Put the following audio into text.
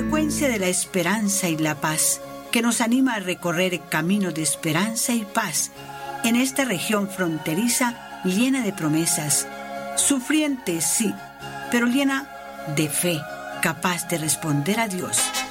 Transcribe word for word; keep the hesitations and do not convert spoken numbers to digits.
frecuencia de la esperanza y la paz, que nos anima a recorrer caminos de esperanza y paz en esta región fronteriza llena de promesas, sufriente sí, pero llena de fe, capaz de responder a Dios.